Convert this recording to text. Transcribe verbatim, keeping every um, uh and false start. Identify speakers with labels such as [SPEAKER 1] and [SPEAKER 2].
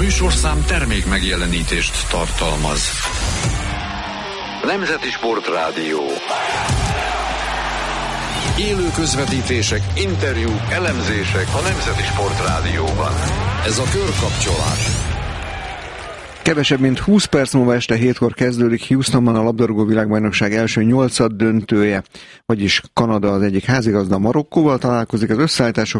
[SPEAKER 1] műsorszám termék megjelenítést tartalmaz. Nemzeti Sportrádió. Élő közvetítések, interjúk, elemzések a Nemzeti Sportrádióban. Ez a Körkapcsolás.
[SPEAKER 2] Kevesebb mint húsz perc múlva este hétkor kezdődik Houstonban a labdarúgó világbajnokság első nyolcad döntője, vagyis Kanada az egyik házigazda Marokkóval találkozik az összeállítások